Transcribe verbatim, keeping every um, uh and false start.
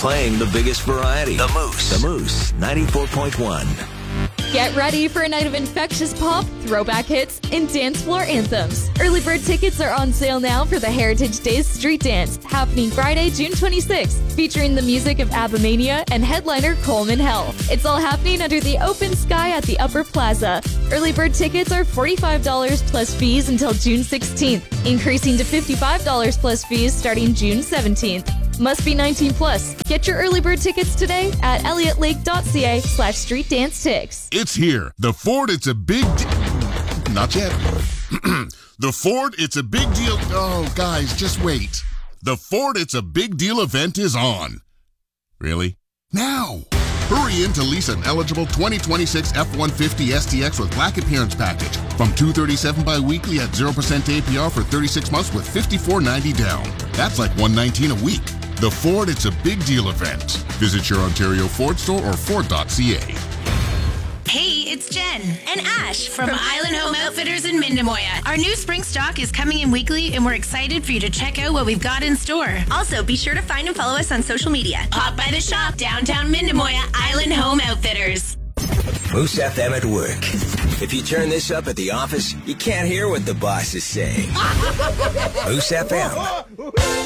playing the biggest variety. The Moose. The Moose, ninety-four point one. Get ready for a night of infectious pop, throwback hits, and dance floor anthems. Early bird tickets are on sale now for the Heritage Days Street Dance, happening Friday, June twenty-sixth, featuring the music of Abamania and headliner Coleman Hell. It's all happening under the open sky at the Upper Plaza. Early bird tickets are forty-five dollars plus fees until June sixteenth, increasing to fifty-five dollars plus fees starting June seventeenth. Must be nineteen plus. Get your early bird tickets today at elliotlake.ca slash street dance ticks. It's here. The Ford It's a Big Deal. Not yet. The Ford It's a Big Deal. Oh, guys, just wait. The Ford It's a Big Deal event is on. Really? Now. Hurry in to lease an eligible twenty twenty-six F one fifty S T X with Black Appearance Package from two hundred thirty-seven dollars bi-weekly at zero percent A P R for thirty-six months with fifty-four ninety down. That's like one hundred nineteen dollars a week. The Ford It's a Big Deal event. Visit your Ontario Ford store or Ford dot C A. Hey, it's Jen and Ash from, from Island Home Outfitters in Mindemoya. Our new spring stock is coming in weekly, and we're excited for you to check out what we've got in store. Also, be sure to find and follow us on social media. Pop by the shop, downtown Mindemoya, Island Home Outfitters. Moose F M at work. If you turn this up at the office, you can't hear what the boss is saying. Moose F M.